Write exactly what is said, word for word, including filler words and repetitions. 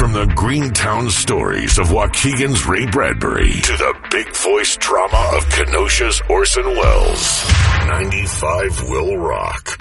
From the Greentown stories of Waukegan's Ray Bradbury to the big voice drama of Kenosha's Orson Welles, ninety-five will rock.